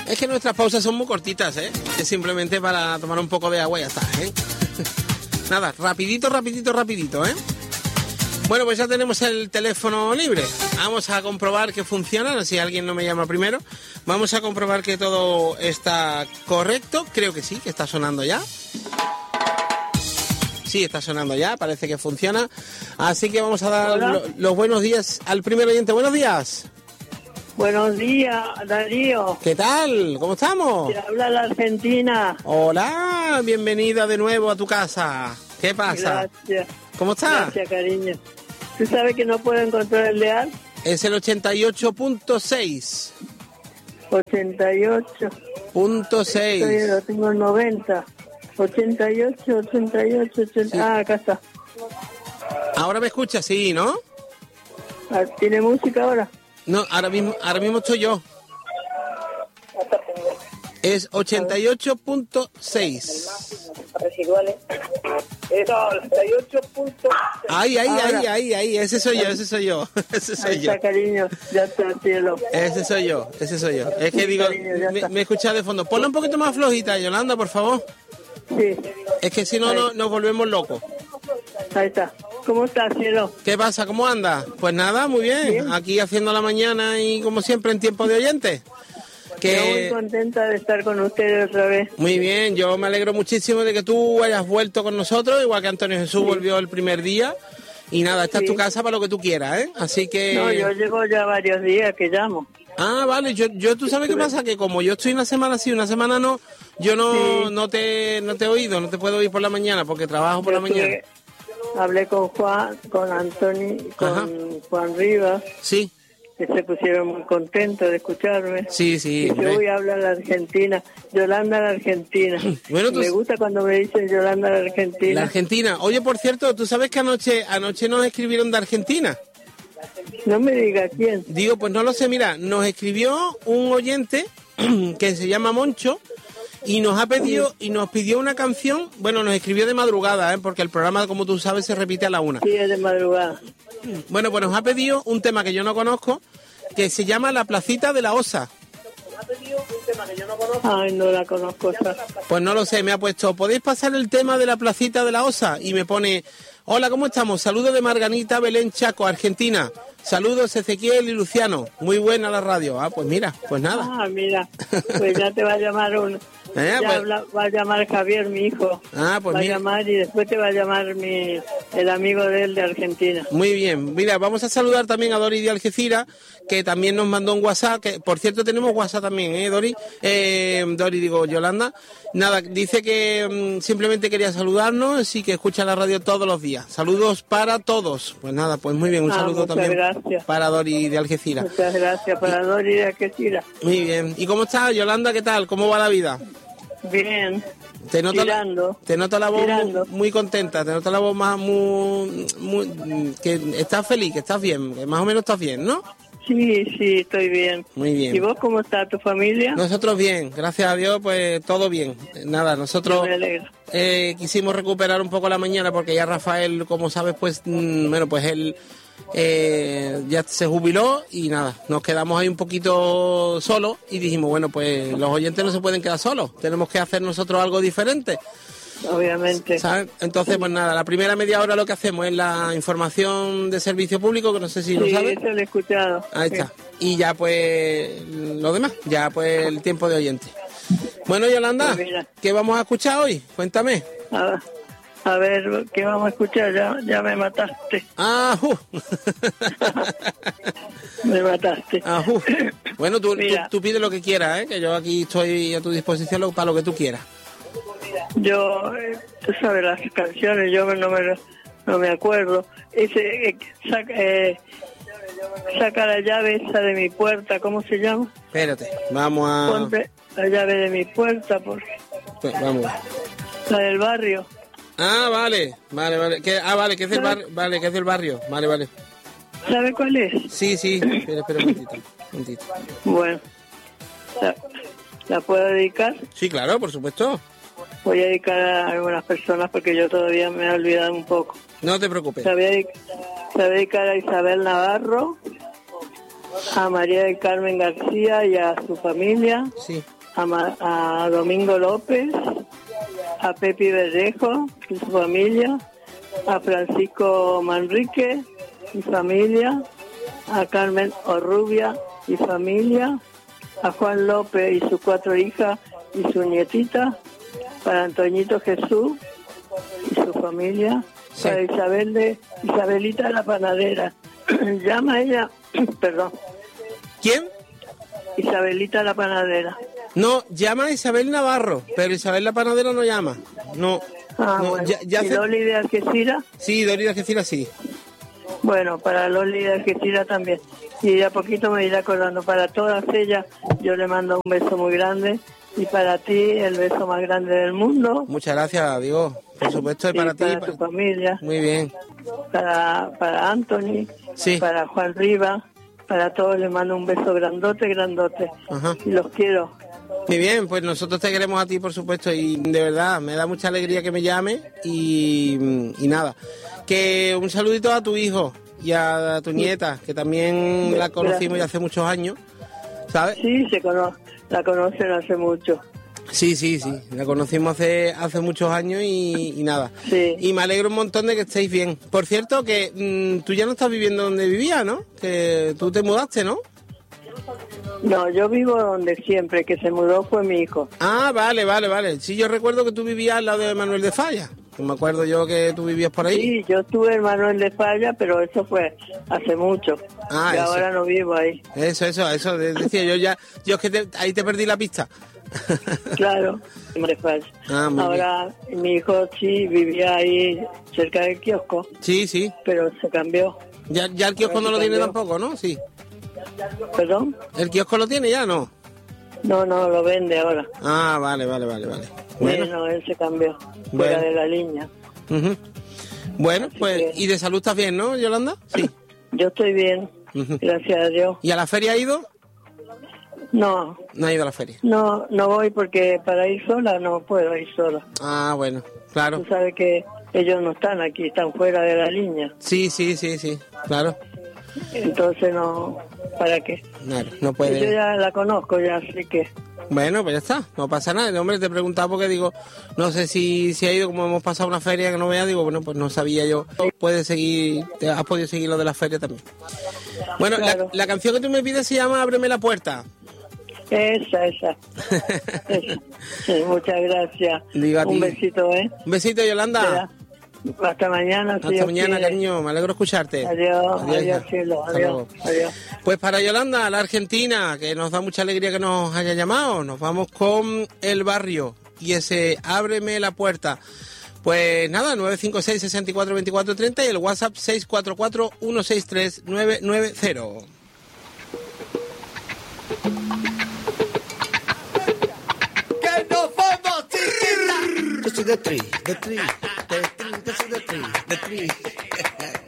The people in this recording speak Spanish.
Es que nuestras pausas son muy cortitas, ¿eh? Es simplemente para tomar un poco de agua y ya está, ¿eh? Nada, rapidito, ¿eh? Bueno, pues ya tenemos el teléfono libre. Vamos a comprobar que funciona, si alguien no me llama primero. Vamos a comprobar que todo está correcto. Creo que sí, que está sonando ya. Sí, está sonando ya, parece que funciona. Así que vamos a dar los buenos días al primer oyente. ¡Buenos días! Buenos días, Darío. ¿Qué tal? ¿Cómo estamos? Te habla la Argentina. Hola, bienvenida de nuevo a tu casa. ¿Qué pasa? Gracias. ¿Cómo estás? Gracias, cariño. ¿Tú sabes que no puedo encontrar el leal? Es el 88.6. 88.6. Lo tengo en 90. 88, 80. Sí. Ah, acá está. Ahora me escuchas, sí, ¿no? ¿Tiene música ahora? No, ahora mismo estoy yo. Es 88.6. Residuales. Es 88.6. Ahí, ese soy yo. Ahí está, cariño, ya está el cielo. Ese soy yo. Es que digo, cariño, me escuchas de fondo. Ponla un poquito más flojita, Yolanda, por favor. Sí. Es que si no, nos volvemos locos. Ahí está. ¿Cómo estás, cielo? ¿Qué pasa? ¿Cómo andas? Pues nada, muy bien. Aquí haciendo la mañana y como siempre en tiempo de oyentes. Muy contenta de estar con ustedes otra vez. Muy bien, yo me alegro muchísimo de que tú hayas vuelto con nosotros, igual que Antonio Jesús volvió el primer día. Y nada, esta es tu casa para lo que tú quieras, ¿eh? Así que... No, yo llevo ya varios días que llamo. Ah, vale, yo tú sabes qué pasa, que como yo estoy una semana sí, una semana no, yo no te he oído, no te puedo oír por la mañana porque trabajo por la mañana. Hablé con Juan, con Antonio, con Juan Rivas. Sí. Que se pusieron muy contentos de escucharme. Sí. Y yo voy a hablar la Argentina, Yolanda la Argentina. Bueno, me gusta cuando me dicen Yolanda la Argentina. La Argentina. Oye, por cierto, ¿tú sabes que anoche nos escribieron de Argentina? No me diga quién. Digo, pues no lo sé, mira, nos escribió un oyente que se llama Moncho y nos pidió una canción. Bueno, nos escribió de madrugada, porque el programa, como tú sabes, se repite a la 1. Sí, es de madrugada. Bueno, pues nos ha pedido un tema que yo no conozco, que se llama La Placita de la Osa. Ay, no la conozco. Pues no lo sé, me ha puesto, ¿podéis pasar el tema de La Placita de la Osa? Y me pone, hola, ¿cómo estamos? Saludos de Margarita, Belén, Chaco, Argentina. Saludos Ezequiel y Luciano. Muy buena la radio. Ah, pues mira, pues nada. Ah, mira, pues ya te va a llamar uno. Va a llamar Javier, mi hijo. Ah, pues va a llamar y después te va a llamar el amigo de él de Argentina. Muy bien. Mira, vamos a saludar también a Dori de Algeciras, que también nos mandó un WhatsApp, que por cierto tenemos WhatsApp también, Dori. Yolanda. Nada, dice que simplemente quería saludarnos y que escucha la radio todos los días. Saludos para todos. Pues nada, pues muy bien, un saludo también gracias. Para Dori de Algeciras. Muchas gracias para Dori de Algeciras. Muy bien. ¿Y cómo estás, Yolanda? ¿Qué tal? ¿Cómo va la vida? Bien. Te noto la voz muy contenta, te noto la voz muy que estás feliz, que estás bien, que más o menos estás bien, ¿no? Sí, estoy bien. Muy bien. ¿Y vos cómo está tu familia? Nosotros bien, gracias a Dios, pues todo bien. Nada, nosotros quisimos recuperar un poco la mañana porque ya Rafael, como sabes, pues él ya se jubiló y nada, nos quedamos ahí un poquito solos y dijimos, bueno, pues los oyentes no se pueden quedar solos, tenemos que hacer nosotros algo diferente. Obviamente. ¿Sabes? Entonces, pues nada, la primera media hora lo que hacemos es la información de servicio público, que no sé si lo sabes. Sí, eso lo he escuchado. Ahí está. Y ya pues lo demás, ya pues el tiempo de oyente. Bueno, Yolanda, pues ¿qué vamos a escuchar hoy? Cuéntame. A ver, ¿qué vamos a escuchar? Ya me mataste. Me mataste. Bueno, tú pides lo que quieras, que yo aquí estoy a tu disposición para lo que tú quieras. Yo, tú sabes, las canciones, yo no me acuerdo. Saca la llave esa de mi puerta, ¿cómo se llama? Espérate, vamos a... Ponte la llave de mi puerta, porque... Pues vamos. La del barrio. Ah, vale. Que es del barrio. Vale, que es del barrio. Vale. ¿Sabe cuál es? Sí. Espera un momentito. Bueno. ¿La puedo dedicar? Sí, claro, por supuesto. Voy a dedicar a algunas personas porque yo todavía me he olvidado un poco. No te preocupes. Se voy a dedicar a Isabel Navarro, a María del Carmen García y a su familia. Sí. a Domingo López, a Pepi Verdejo y su familia, a Francisco Manrique y familia, a Carmen Orrubia y familia, a Juan López y sus 4 hijas y su nietita, para Antoñito Jesús y su familia, sí. Para Isabelita la panadera. Llama ella, perdón. ¿Quién? Isabelita la panadera. No, llama a Isabel Navarro, pero Isabel la panadera no llama. No. No, bueno. ¿Y Loli de Algeciras? Sí, Loli de Algeciras sí. Bueno, para Loli de Algeciras también. Y de a poquito me iré acordando. Para todas ellas yo le mando un beso muy grande. Y para ti el beso más grande del mundo. Muchas gracias, Diego. Por supuesto, y para ti. Para tu familia. Muy bien. Para Anthony. Sí. Para Juan Rivas. Para todos les mando un beso grandote. Ajá. Y los quiero. Muy bien, pues nosotros te queremos a ti, por supuesto, y de verdad me da mucha alegría que me llame y nada, que un saludito a tu hijo y a tu nieta, que también la conocimos ya hace muchos años, ¿sabes? Sí, la conocen hace mucho. Sí, la conocimos hace muchos años y nada. Sí. Y me alegro un montón de que estéis bien. Por cierto, que tú ya no estás viviendo donde vivías, ¿no? Que tú te mudaste, ¿no? No, yo vivo donde siempre, que se mudó fue mi hijo. Ah, vale. Sí, yo recuerdo que tú vivías al lado de Manuel de Falla. Me acuerdo yo que tú vivías por ahí. Sí, yo estuve en Manuel de Falla, pero eso fue hace mucho. Y eso. ahora no vivo ahí. Eso, decía yo es que ahí te perdí la pista. Claro, de Falla. Ahora bien. Mi hijo sí vivía ahí cerca del kiosco. Sí. Pero se cambió. Ya el kiosco no lo tiene tampoco, ¿no? Sí. ¿Perdón? ¿El kiosco lo tiene ya, no? No, lo vende ahora. Ah, vale. Bueno. No, él se cambió. Fuera de la línea. Uh-huh. Bueno, así pues, que... ¿y de salud estás bien, no, Yolanda? Sí. Yo estoy bien, gracias a Dios. ¿Y a la feria ha ido? No. No ha ido a la feria. No voy porque para ir sola no puedo ir sola. Ah, bueno, claro. Tú sabes que ellos no están aquí, están fuera de la línea. Sí, claro. Entonces no, ¿para qué? Claro, no puede. Yo ya la conozco ya, así que... Bueno, pues ya está, no pasa nada. El hombre te preguntaba porque digo, no sé si ha ido, como hemos pasado una feria que no vea, digo, bueno, pues no sabía yo. Puedes seguir, has podido seguir lo de la feria también. Bueno, claro. La canción que tú me pides se llama Ábreme la puerta. Esa. Sí, muchas gracias. Un besito, ¿eh? Un besito, Yolanda. Hasta mañana. Hasta mañana, cariño. Me alegro escucharte. Adiós, cielo. Adiós. Pues para Yolanda, la argentina, que nos da mucha alegría que nos haya llamado, nos vamos con El Barrio y ese Ábreme la puerta. Pues nada, 956 64 24 30 y el WhatsApp 644 163 990. ¡Que nos vamos, chiquita! This is the three.